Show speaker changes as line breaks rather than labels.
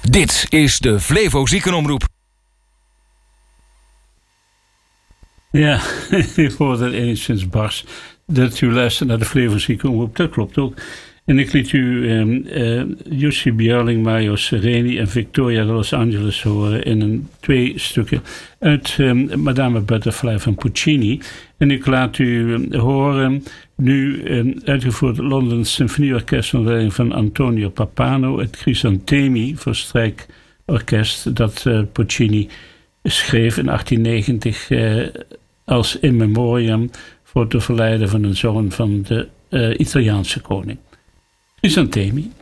Dit is de Flevo Ziekenomroep.
Ja, ik hoorde enigszins bars dat u luistert naar de Flevo Ziekenomroep. Dat klopt ook. En ik liet u Jussi Björling, Mario Sereni en Victoria de Los Angeles horen in 2 stukken uit Madame Butterfly van Puccini. En ik laat u horen nu uitgevoerd het London Symfonieorkest onder leiding van Antonio Papano, het Crisantemi voor strijkorkest dat Puccini schreef in 1890 als in memoriam voor het overlijden van een zoon van de Italiaanse koning. Crisantemi.